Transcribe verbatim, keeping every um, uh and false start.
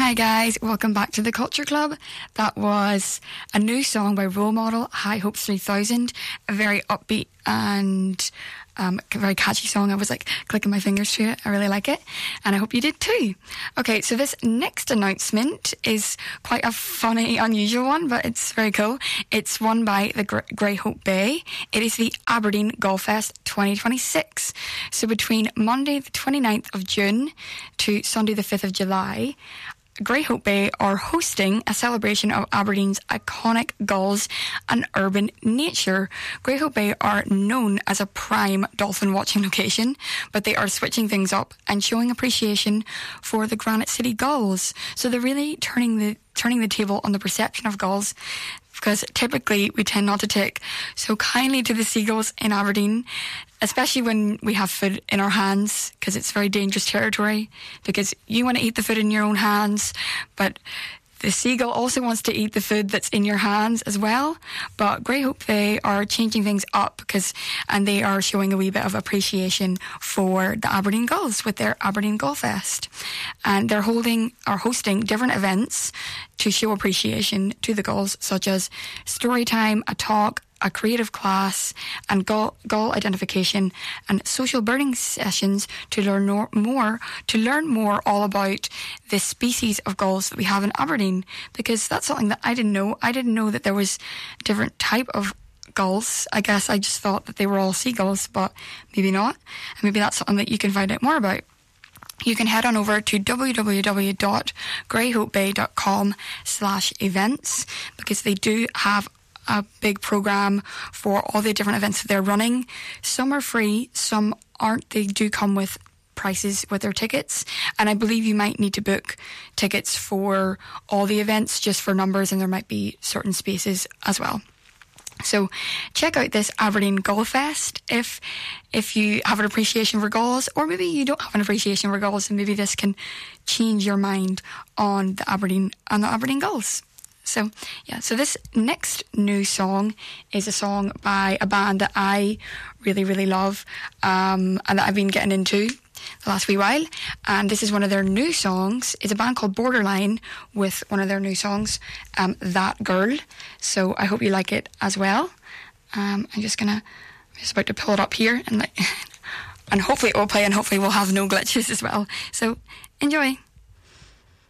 Hi guys, welcome back to the Culture Club. That was a new song by Role Model, High Hopes three thousand, a very upbeat and um, very catchy song. I was like clicking my fingers through it. I really like it, and I hope you did too. Okay, so this next announcement is quite a funny, unusual one, but it's very cool. It's one by the Grey Hope Bay. It is the Aberdeen Golf Fest twenty twenty-six. So between Monday the twenty-ninth of June to Sunday the fifth of July, Grey Hope Bay are hosting a celebration of Aberdeen's iconic gulls and urban nature. Grey Hope Bay are known as a prime dolphin watching location, but they are switching things up and showing appreciation for the Granite City gulls. So they're really turning the turning the table on the perception of gulls, because typically we tend not to take so kindly to the seagulls in Aberdeen, especially when we have food in our hands, because it's very dangerous territory, because you want to eat the food in your own hands, but the seagull also wants to eat the food that's in your hands as well. But Grey Hope, they are changing things up because, and they are showing a wee bit of appreciation for the Aberdeen gulls with their Aberdeen Golf Fest. And they're holding or hosting different events to show appreciation to the gulls, such as story time, a talk, a creative class, and gull, gull identification and social birding sessions to learn no, more to learn more all about the species of gulls that we have in Aberdeen, because that's something that I didn't know. I didn't know that there was different type of gulls. I guess I just thought that they were all seagulls, but maybe not. And maybe that's something that you can find out more about. You can head on over to w w w dot grey hope bay dot com slash events, because they do have a big program for all the different events that they're running. Some are free, some aren't. They do come with prices with their tickets, and I believe you might need to book tickets for all the events just for numbers, and there might be certain spaces as well. So check out this Aberdeen Golf Fest if if you have an appreciation for gulls, or maybe you don't have an appreciation for gulls, and maybe this can change your mind on the Aberdeen on the Aberdeen gulls. So, yeah, so this next new song is a song by a band that I really, really love, um, and that I've been getting into the last wee while. And this is one of their new songs. It's a band called Borderline with one of their new songs, um, That Girl. So I hope you like it as well. Um, I'm just gonna, I'm just about to pull it up here, and like, and hopefully it will play, and hopefully we'll have no glitches as well. So enjoy.